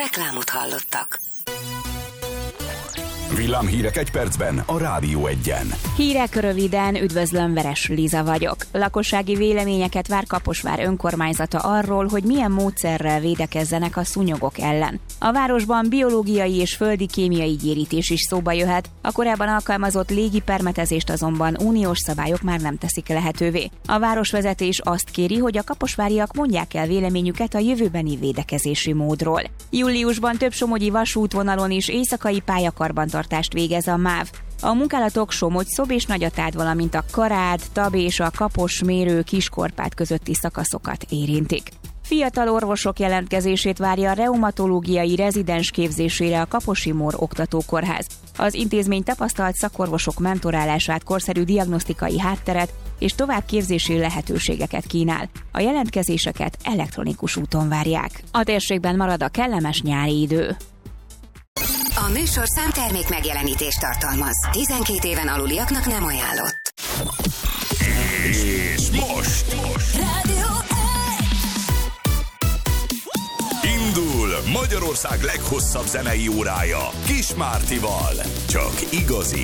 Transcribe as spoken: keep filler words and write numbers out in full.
Reklámot hallottak. Villámhírek egy percben a Rádió Egyen. Hírek röviden, üdvözlöm, Veres Liza vagyok. Lakossági véleményeket vár Kaposvár önkormányzata arról, hogy milyen módszerrel védekezzenek a szúnyogok ellen. A városban biológiai és földi kémiai gyérítés is szóba jöhet, a korábban alkalmazott légi permetezést azonban uniós szabályok már nem teszik lehetővé. A városvezetés azt kéri, hogy a kaposváriak mondják el véleményüket a jövőbeni védekezési módról. Júliusban több somogyi vasútvonalon is éjszakai pályakarbantartást végez a MÁV. A munkálatok Somogy-Szob és Nagyatád, valamint a Karád, Tab és a Kapos-Mérő Kiskorpát közötti szakaszokat érintik. Fiatal orvosok jelentkezését várja a reumatológiai rezidens képzésére a Kaposi Mór Oktatókórház. Az intézmény tapasztalt szakorvosok mentorálását, korszerű diagnosztikai hátteret és továbbképzési lehetőségeket kínál. A jelentkezéseket elektronikus úton várják. A térségben marad a kellemes nyári idő. A műsor számtermék megjelenítést tartalmaz. tizenkét éven aluliaknak nem ajánlott. És most, most. Rádió indul Magyarország leghosszabb zenei órája Kis Mártival. Csak igazi